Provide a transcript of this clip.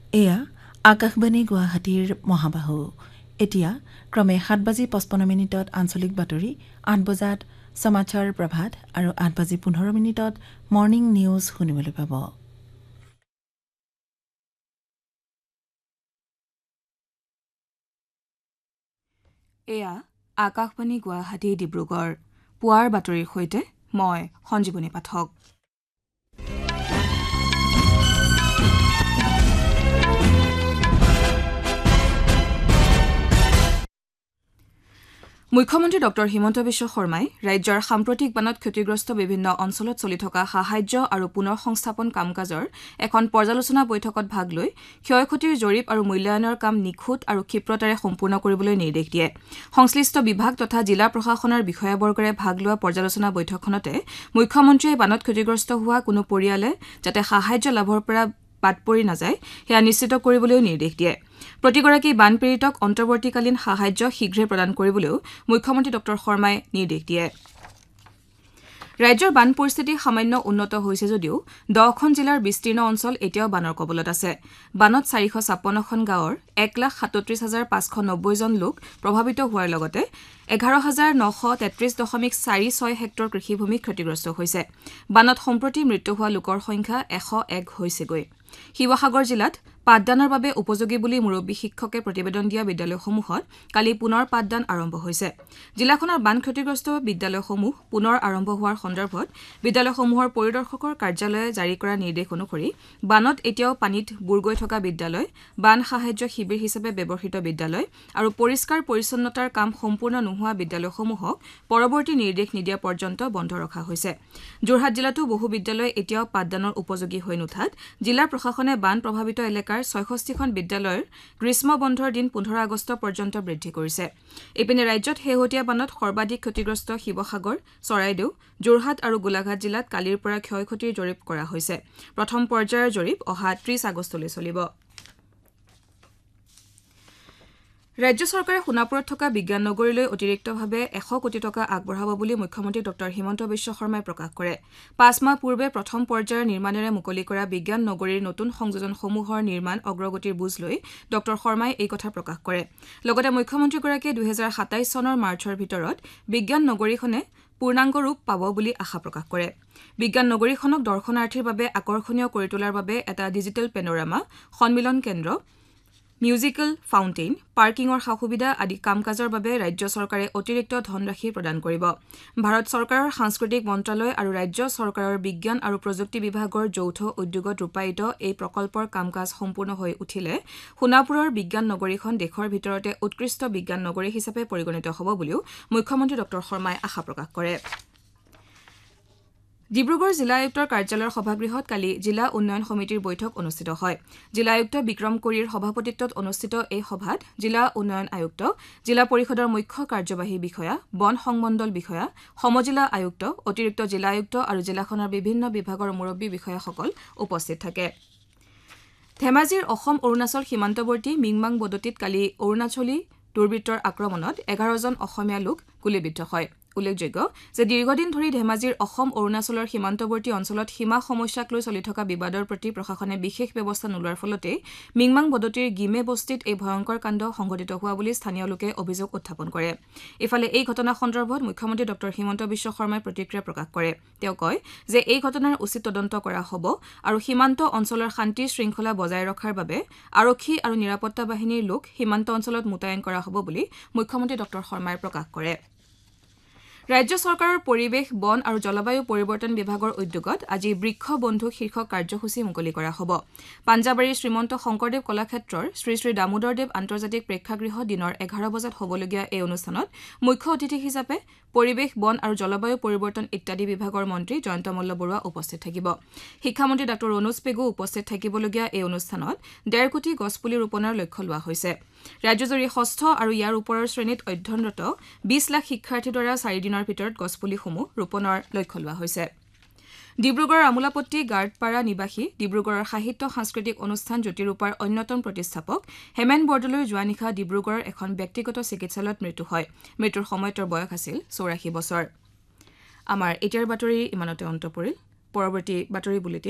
এয়া আকাশবাণী গুৱাহাটীৰ মহাবাহু এতিয়া ক্ৰমে ৭:৫৫ আঞ্চলিক বাতৰি ৮ বজাত সমাচাৰ প্ৰভাত আৰু ৮:১৫ মৰ্ণিং নিউজ শুনিবলৈ পাব। এয়া আকাশবাণী গুৱাহাটী ডিব্ৰুগড় পুৱাৰ বাতৰিৰ সৈতে মই সঞ্জীৱনী পাঠক। মুখ্যমন্ত্ৰী ডঃ হিমন্ত বিশ্ব শৰ্মাই ৰাজ্যৰ সাম্প্ৰতিক বানত ক্ষতিগ্ৰস্ত বিভিন্ন অঞ্চলত চলি থকা সাহায্য আৰু পুনৰ সংস্থাপন কাম কাজৰ এখন পৰ্যালোচনা বৈঠকত ভাগ লৈ ক্ষয় ক্ষতিৰ জৰীপ আৰু মূল্যায়নৰ কাম নিখুঁত আৰু ক্ষীপ্ৰতাৰে সম্পূৰ্ণ কৰিবলৈ নিৰ্দেশ দিয়ে। সংশ্লিষ্ট বিভাগ তথা জিলা প্ৰশাসনৰ বিষয়াবৰ্গৰে ভাগ লোৱা পৰ্যালোচনা বৈঠকখনতে মুখ্যমন্ত্ৰীয়ে বানত ক্ষতিগ্ৰস্ত হোৱা কোনো পৰিয়ালে যাতে সাহায্য লাভৰ পৰা বাদ পৰি নাযায় সেয়া নিশ্চিত কৰিবলৈও নিৰ্দেশ দিয়ে। প্ৰতিগৰাকী বানপীড়িতক অন্তৰ্বৰ্তীকালীন সাহায্য শীঘ্ৰে প্ৰদান কৰিবলৈও মুখ্যমন্ত্ৰী ডঃ শৰ্মাই নিৰ্দেশ দিয়ে। ৰাজ্যৰ বান পৰিস্থিতি সামান্য উন্নত হৈছে যদিও 10খন জিলাৰ বিস্তীৰ্ণ অঞ্চল এতিয়াও বানৰ কবলত আছে। বানত 456খন গাঁৱৰ 1,37,590 জন লোক প্ৰভাৱিত হোৱাৰ লগতে 11,933.46 হেক্টৰ কৃষিভূমি ক্ষতিগ্ৰস্ত হৈছে। বানত সম্প্ৰতি মৃত্যু হোৱা লোকৰ সংখ্যা 101 হৈছেগৈ। শিৱসাগৰ জিলাত পাঠদানৰ বাবে উপযোগী বুলি মুৰব্বী শিক্ষকে প্ৰতিবেদন দিয়া বিদ্যালয়সমূহত কালি পুনৰ পাঠদান আৰম্ভ হৈছে। জিলাখনৰ বান ক্ষতিগ্ৰস্ত বিদ্যালয়সমূহ পুনৰ আৰম্ভ হোৱাৰ সন্দৰ্ভত বিদ্যালয়সমূহৰ পৰিদৰ্শকৰ কাৰ্যালয়ে জাৰি কৰা নিৰ্দেশ অনুসৰি বানত এতিয়াও পানীত বুৰ গৈ থকা বিদ্যালয়, বান সাহায্য শিবিৰ হিচাপে ব্যৱহৃত বিদ্যালয় আৰু পৰিষ্কাৰ পৰিচ্ছন্নতাৰ কাম সম্পূৰ্ণ নোহোৱা বিদ্যালয়সমূহক পৰৱৰ্তী নিৰ্দেশ নিদিয়া পৰ্যন্ত বন্ধ ৰখা হৈছে। যোৰহাট জিলাতো বহু বিদ্যালয় এতিয়াও পাঠদানৰ উপযোগী হৈ নুঠাত জিলা প্ৰশাসনে বান প্ৰভাৱিত এলেকাৰ ৬৬খন বিদ্যালয়ৰ গ্ৰীষ্ম বন্ধৰ দিন ১৫ আগষ্ট পৰ্যন্ত বৃদ্ধি কৰিছে। ইপিনে ৰাজ্যত শেহতীয়া বানত সৰ্বাধিক ক্ষতিগ্ৰস্ত শিৱসাগৰ, চৰাইদেউ, যোৰহাট আৰু গোলাঘাট জিলাত কালিৰ পৰা ক্ষয় ক্ষতিৰ জৰীপ কৰা হৈছে। প্ৰথম পৰ্যায়ৰ জৰীপ অহা ৩০ আগষ্টলৈ চলিব। ৰাজ্য চৰকাৰে সোণাপুৰত থকা বিজ্ঞান নগৰীলৈ অতিৰিক্তভাৱে ১০০ কোটি টকা আগবঢ়াব বুলি মুখ্যমন্ত্ৰী ডঃ হিমন্ত বিশ্ব শৰ্মাই প্ৰকাশ কৰে। ৫ মাহ পূৰ্বে প্ৰথম পৰ্যায়ৰ নিৰ্মাণেৰে মুকলি কৰা বিজ্ঞান নগৰীৰ নতুন সংযোজনসমূহৰ নিৰ্মাণ অগ্ৰগতিৰ বুজ লৈ ডঃ শৰ্মাই এই কথা প্ৰকাশ কৰে। লগতে মুখ্যমন্ত্ৰীগৰাকীয়ে ২০২৭ চনৰ মাৰ্চৰ ভিতৰত বিজ্ঞান নগৰীখনে পূৰ্ণাংগ ৰূপ পাব বুলি আশা প্ৰকাশ কৰে। বিজ্ঞান নগৰীখনক দৰ্শনাৰ্থীৰ বাবে আকৰ্ষণীয় কৰি তোলাৰ বাবে এটা ডিজিটেল পেনোৰামা, সন্মিলন কেন্দ্ৰ, মিউজিকেল ফাউণ্টেইন, পাৰ্কিঙৰ সা-সুবিধা আদি কাম কাজৰ বাবে ৰাজ্য চৰকাৰে অতিৰিক্ত ধনৰাশি প্ৰদান কৰিব। ভাৰত চৰকাৰৰ সাংস্কৃতিক মন্ত্ৰালয় আৰু ৰাজ্য চৰকাৰৰ বিজ্ঞান আৰু প্ৰযুক্তি বিভাগৰ যৌথ উদ্যোগত ৰূপায়িত এই প্ৰকল্পৰ কাম কাজ সম্পূৰ্ণ হৈ উঠিলে সোণাপুৰৰ বিজ্ঞান নগৰীখন দেশৰ ভিতৰতে উৎকৃষ্ট বিজ্ঞান নগৰী হিচাপে পৰিগণিত হ'ব বুলিও মুখ্যমন্ত্ৰী ডঃ শৰ্মাই আশা প্ৰকাশ কৰে। ডিব্ৰুগড় জিলা আয়ুক্তৰ কাৰ্যালয়ৰ সভাগৃহত কালি জিলা উন্নয়ন সমিতিৰ বৈঠক অনুষ্ঠিত হয়। জিলা আয়ুক্ত বিক্ৰম কোৰীৰ সভাপতিত্বত অনুষ্ঠিত এই সভাত জিলা উন্নয়ন আয়ুক্ত, জিলা পৰিষদৰ মুখ্য কাৰ্যবাহী বিষয়া, বন সংমণ্ডল বিষয়া, সমজিলা আয়ুক্ত, অতিৰিক্ত জিলা আয়ুক্ত আৰু জিলাখনৰ বিভিন্ন বিভাগৰ মুৰব্বী বিষয়াসকল উপস্থিত থাকে। ধেমাজিৰ অসম অৰুণাচল সীমান্তৱৰ্তী মিংমাং বদতিত কালি অৰুণাচলী দুৰ্বৃত্তৰ আক্ৰমণত ১১জন অসমীয়া লোক গুলীবিদ্ধ হয়। উল্লেখযোগ্য যে দীৰ্ঘদিন ধৰি ধেমাজিৰ অসম অৰুণাচলৰ সীমান্তৱৰ্তী অঞ্চলত সীমা সমস্যাক লৈ চলি থকা বিবাদৰ প্ৰতি প্ৰশাসনে বিশেষ ব্যৱস্থা নোলোৱাৰ ফলতে মিংমাং বদতিৰ গিমে বস্তিত এই ভয়ংকৰ কাণ্ড সংঘটিত হোৱা বুলি স্থানীয় লোকে অভিযোগ উত্থাপন কৰে। ইফালে এই ঘটনা সন্দৰ্ভত মুখ্যমন্ত্ৰী ডঃ হিমন্ত বিশ্ব শৰ্মাই প্ৰতিক্ৰিয়া প্ৰকাশ কৰে। তেওঁ কয় যে এই ঘটনাৰ উচিত তদন্ত কৰা হ'ব আৰু সীমান্ত অঞ্চলৰ শান্তি শৃংখলা বজাই ৰখাৰ বাবে আৰক্ষী আৰু নিৰাপত্তা বাহিনীৰ লোক সীমান্ত অঞ্চলত মোতায়েন কৰা হ'ব বুলি মুখ্যমন্ত্ৰী ডঃ শৰ্মাই প্ৰকাশ কৰে। ৰাজ্য চৰকাৰৰ পৰিৱেশ, বন আৰু জলবায়ু পৰিৱৰ্তন বিভাগৰ উদ্যোগত আজি বৃক্ষ বন্ধু শীৰ্ষক কাৰ্যসূচী মুকলি কৰা হ'ব। পাঞ্জাবাৰীৰ শ্ৰীমন্ত শংকৰদেৱ কলাক্ষেত্ৰৰ শ্ৰী শ্ৰী দামোদৰদেৱ আন্তৰ্জাতিক প্ৰেক্ষাগৃহত দিনৰ ১১ বজাত হ'বলগীয়া এই অনুষ্ঠানত মুখ্য অতিথি হিচাপে পৰিৱেশ, বন আৰু জলবায়ু পৰিৱৰ্তন ইত্যাদি বিভাগৰ মন্ত্ৰী জয়ন্ত মল্ল বৰুৱা উপস্থিত থাকিব। শিক্ষামন্ত্ৰী ডাঃ ৰণোজ পেগু উপস্থিত থাকিবলগীয়া এই অনুষ্ঠানত ১.৫ কোটি গছপুলি ৰোপণৰ লক্ষ্য লোৱা হৈছে। ৰাজ্যজুৰি ষষ্ঠ আৰু ইয়াৰ ওপৰৰ শ্ৰেণীত অধ্যয়নৰত ২০ লাখ শিক্ষাৰ্থীৰ দ্বাৰা ৪ দিনৰ ভিতৰত গছপুলিসমূহ ৰোপণৰ লক্ষ্য লোৱা হৈছে। ডিব্ৰুগড়ৰ আমোলাপট্টি গাৰ্ডপাৰা নিবাসী ডিব্ৰুগড়ৰ সাহিত্য সাংস্কৃতিক অনুষ্ঠান জ্যোতিৰূপাৰ অন্যতম প্ৰতিষ্ঠাপক হেমেন বৰদলৈৰ যোৱা নিশা ডিব্ৰুগড়ৰ এখন ব্যক্তিগত চিকিৎসালয়ত মৃত্যু হয়। মৃত্যুৰ সময়ত তেওঁৰ বয়স আছিল ৮৪ বছৰ। আমাৰ এতিয়াৰ বাতৰি ইমানতে অন্ত পৰিল। পৰৱৰ্তী বাতৰি বুলেটিন